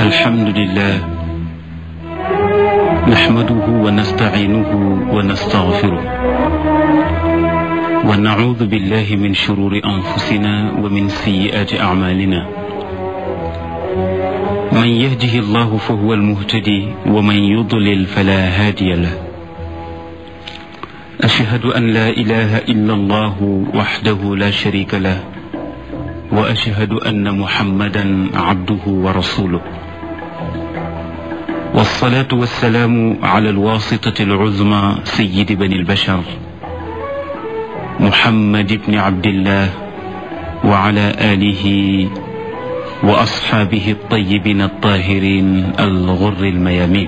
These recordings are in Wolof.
الحمد لله نحمده ونستعينه ونستغفره ونعوذ بالله من شرور أنفسنا ومن سيئات أعمالنا من يهده الله فهو المهتدي ومن يضلل فلا هادي له أشهد أن لا إله إلا الله وحده لا شريك له وأشهد أن محمدا عبده ورسوله والصلاة والسلام على الواسطة العظمى سيد بني البشر محمد بن عبد الله وعلى آله وأصحابه الطيبين الطاهرين الغر الميامين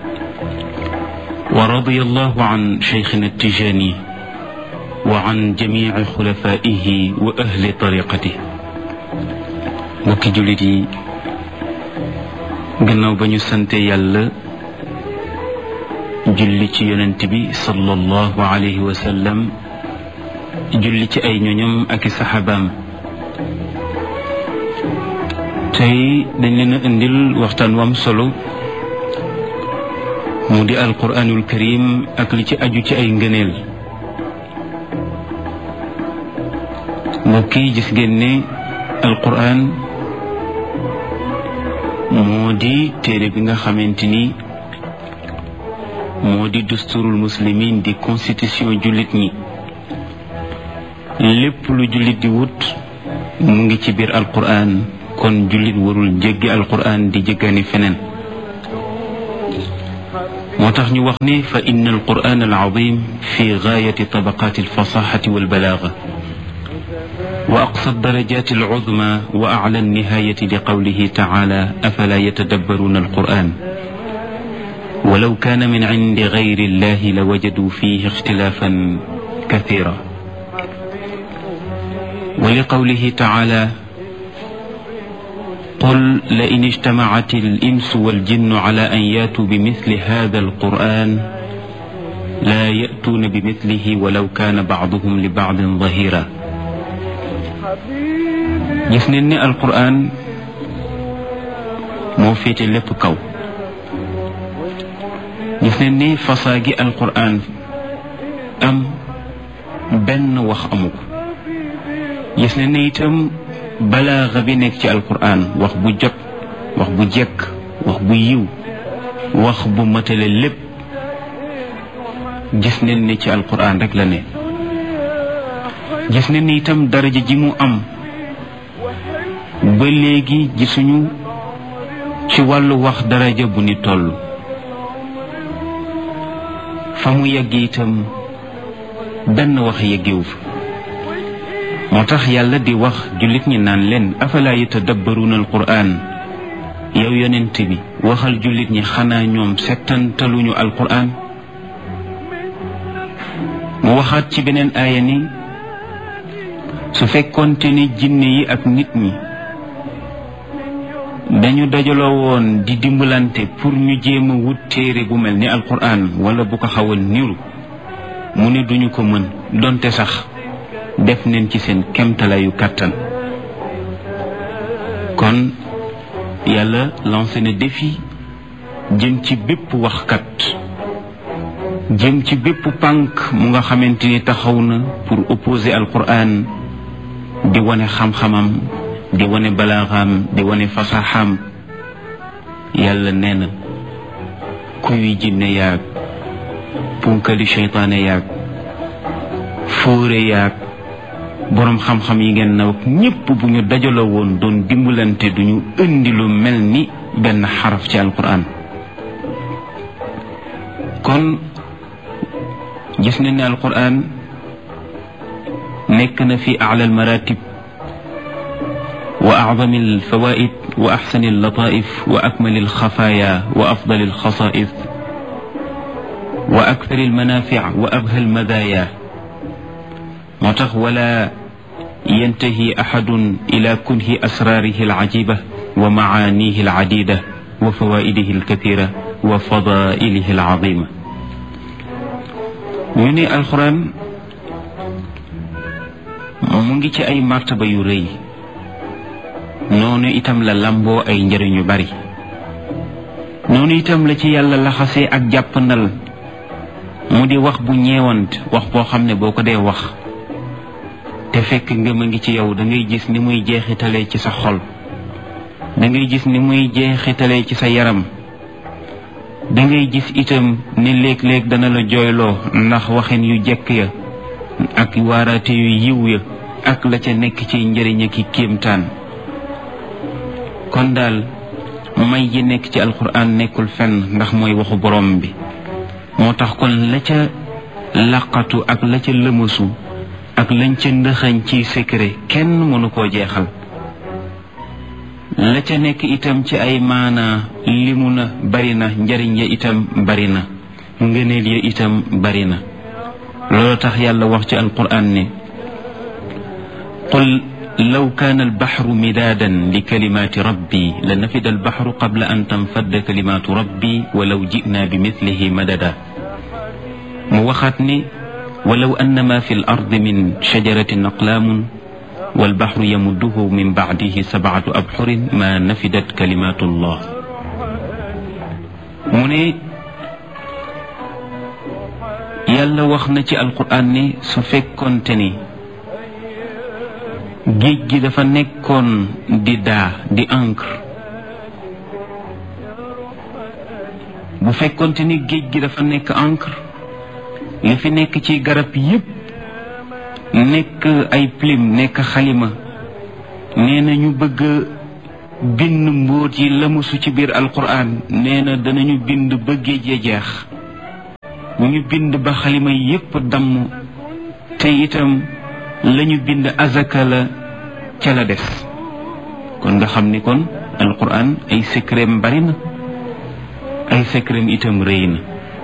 ورضي الله عن شيخنا التجاني وعن جميع خلفائه وأهل طريقته mbokki jullit yi gannaaw ba ñu sante yàlla julli ci yonent bi sallallahu alayhi wa sallam julli ci ay ñoñam ak i saxaabaam tey dañ leen a indil waxtaan wam solo mu di alquranul karim ak li ci aju ci ay ngëneel mbokk yi gis ngeen ne alquran moo di téere bi nga xamante ni moo di dusturul muslimin di constitution jullit ñi lépp lu jullit di wut mu ngi ci biir alquran kon jullit warul jéggi alquran di jéggaani feneen moo tax ñu wax ni fa inna alquran alazim fi gaayati tabaqati alfasaxati walbalaaga وأقصى الدرجات العظمى وأعلى النهاية لقوله تعالى أفلا يتدبرون القرآن ولو كان من عند غير الله لوجدوا فيه اختلافا كثيرا ولقوله تعالى قل لئن اجتمعت الإنس والجن على أن ياتوا بمثل هذا القرآن لا يأتون بمثله ولو كان بعضهم لبعض ظهيرا gis nañ ne alquran moo féete lépp kaw gis nañ ne fasaa gi alquran am benn wax amu ko gis nañ ne itam balaaxa bi nekk ci alquran wax bu jot wax bu jekk wax bu yiw wax bu matale lépp gis nañ ne ci alquran rek la ne gis nañ ne itam daraja ji mu am ba léegi gisuñu ci wàllu wax daraja bu ni toll fa mu yegg itam benn wax yeggewu fa moo tax yàlla di wax jullit ñi naan leen afala yatadabbaruuna alquran yow yonent bi waxal jullit ñi xanaa ñoom settantaluñu alquran mu waxaat ci beneen aaya ni su fekkoonte ni jinne yi ak nit ñi dañu dajaloo woon di dimbalante pour ñu jéem a wut téere bu mel ni alquran wala bu ko xaw a niru mu ne duñu ko mën donte sax def neen ci seen kemtalaayu kàttan kon yàlla lancé na défi jëm ci bépp waxkat jëm ci bépp pànk mu nga xamante ni taxaw na pour opposer alquran di wane xam-xamam di wane balaaxam di wane fasaxam yàlla nee na kuy jinne yaag punkali seytaane yaag fóore yaag boroom xam-xam yi ngeen naw ñépp bu ñu dajaloo woon doon dimbalante duñu indi lu mel ni benn xaraf ci alquran kon gis nañ ne alquran nekk na fi a'la al-maratib wa a'zam al-fawaid wa ahsan al-lataif wa akmal al-khafaya wa afdal al-khasa'is wa akthar al-manafi' wa abha al-madaya moo tax wala yantahi ahadun ila kunhi asrarihi al-ajiba wa ma'anihi al-adida wa fawaidihi al-kathira wa fadailihi al-azima ñu ne alquran mu ngi ci ay martaba yu rëy noonu itam la lamboo ay njëriñ yu bari noonu itam la ci yàlla laxasee ak jàppandal mu di wax bu ñeewant wax boo xam ne boo ko dee wax te fekk ngëm a ngi ci yow da ngay gis ni muy jeexitalee ci sa xol da ngay gis ni muy jeexitalee ci sa yaram da ngay gis itam ni léeg-léeg dana la jooyloo ndax waxin yu jekk ya ak waaraate yu yiw ya ak la ca nekk ci njëriñ ak kéemtaan. kon daal may yi nekk ci alquran nekkul fenn ndax mooy waxu borom bi moo tax kon la ca laqatu ak la ca lëmasu ak lañ ca ndëxañ ci secret kenn mënu koo jeexal. la ca nekk itam ci ay maana limu na bari na, njariñ ya itam bari na, ngëneel ya itam bari na. loolu tax yàlla wax ci alquran ne qul law kaana albaxru midaadan li kalimaati rabbi la nafida albaxru qabla an tanfadda kalimaatu rabbi walaw jinaa bi mislihi madada. mu waxaat ne walaw annama fi l ardi min shajaratin aqlaamun walbaxru yamudduhu min bacdihi sabcatu abxurin ma nafidat kalimaatu llah. mu ne yàlla wax na ci alquran ne su fekkoonte ni géej gi dafa nekkoon di encre, bu fekkoonte ni géej gi dafa nekk encre, li fi nekk ci garab yépp nekk ay plume nekk xalima, nee na ñu bëgg bind mbóot yi lamusu ci biir alquran, nee na danañu bind ba géej ya jeex, ñu bind ba xalima yépp damm, te itam lañu bind azaka la ca la des. kon nga xam ni kon alquran ay secret bari na, ay secret itam rëy na.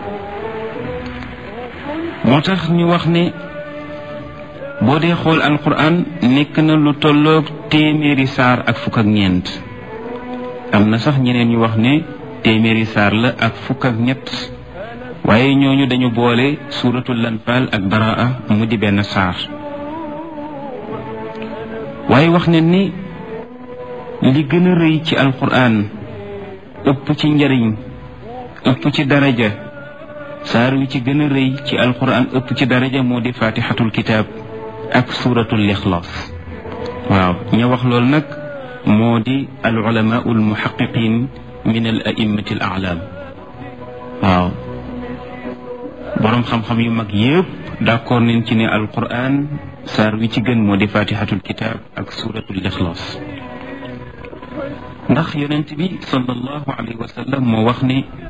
moo tax ñu wax ne boo dee xool alquran nekk na lu tolloog 100 saar ak fukk ak ñeent. am na sax ñeneen ñu wax ne 100 saar la ak fukk ak ñett, waaye ñooñu dañu boole suuratul anfaal ak baraa mu di benn saar. waaye wax ne ni li gën a rëy ci alquran ëpp ci njariñ ëpp ci daraja, saar wi ci gën a rëy ci alquran ëpp ci daraja moo di fatihatul kitaab ak suuratul ixlaas. waaw ña wax loolu nag moo di al ulamaa al muhaqiqin min al a'immati al a'lam. waaw boroom xam-xam yu mag yépp d'accord nañ ci ne alquran saar wi ci gën moo di fatihatul kitaab ak suuratul ixlaas. ndax yonent bi sallallahu alayhi wa sallam moo wax ne